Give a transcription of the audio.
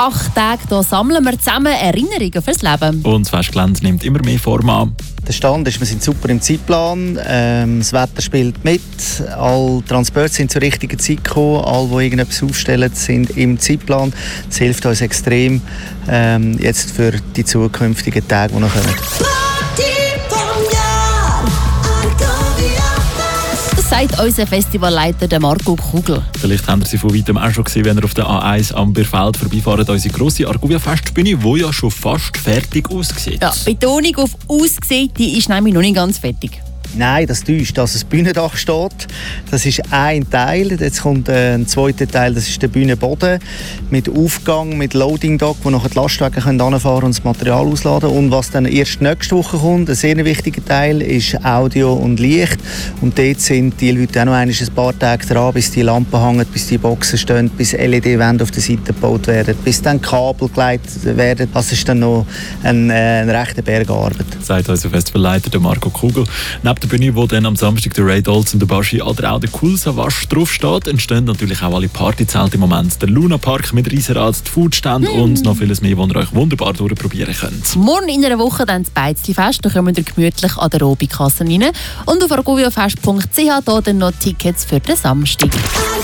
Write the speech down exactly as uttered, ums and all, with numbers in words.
acht Tagen hier sammeln wir zusammen Erinnerungen fürs Leben. Und das Festgelände nimmt immer mehr Form an. Der Stand ist, wir sind super im Zeitplan, ähm, das Wetter spielt mit, alle Transporte sind zur richtigen Zeit gekommen, alle, die irgendetwas aufstellen, sind im Zeitplan. Das hilft uns extrem ähm, jetzt für die zukünftigen Tage, die noch kommen. Das sagt unser Festivalleiter Marco Kugel. Vielleicht haben Sie von weitem auch schon gesehen, wenn ihr auf der A eins am Bierfeld vorbeifahren, unsere grosse Argovia-Festbühne, die ja schon fast fertig aussieht. Ja, Betonung auf «aussieht», die ist nämlich noch nicht ganz fertig. Nein, das täuscht. Also das Bühnendach steht. Das ist ein Teil. Jetzt kommt äh, ein zweiter Teil, das ist der Bühnenboden mit Aufgang, mit Loading Dock, wo nachher die Lastwagen hinfahren können und das Material ausladen. Und was dann erst nächste Woche kommt, ein sehr wichtiger Teil, ist Audio und Licht. Und dort sind die Leute auch noch ein paar Tage dran, bis die Lampen hängen, bis die Boxen stehen, bis L E D-Wände auf der Seite gebaut werden, bis dann Kabel geleitet werden. Das ist dann noch ein, äh, ein rechter Berg Arbeit. Sagt unser Festivalleiter Marco Kugel. Neben der Bühne, wo dann am Samstag der Ray Dolz und der Baschi oder auch der Cool Savage draufsteht, entstehen natürlich auch alle Partyzelte im Moment. Der Luna Park mit Riesenrad, die Foodstände mm. und noch vieles mehr, wo ihr euch wunderbar durchprobieren könnt. Morgen in einer Woche dann das Beizli-Fest, da kommen wir gemütlich an der Robikasse rein. Und auf argoviafest punkt c h da dann noch Tickets für den Samstag.